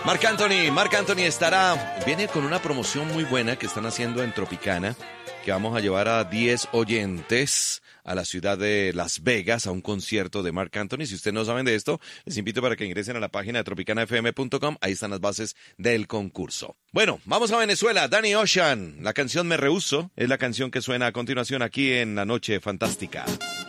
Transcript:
Marc Anthony viene con una promoción muy buena que están haciendo en Tropicana, que vamos a llevar a 10 oyentes a la ciudad de Las Vegas a un concierto de Marc Anthony. Si ustedes no saben de esto, les invito para que ingresen a la página de tropicanafm.com. Ahí están las bases del concurso. Bueno, vamos a Venezuela. Danny Ocean, la canción Me Rehúso, es la canción que suena a continuación aquí en La Noche Fantástica.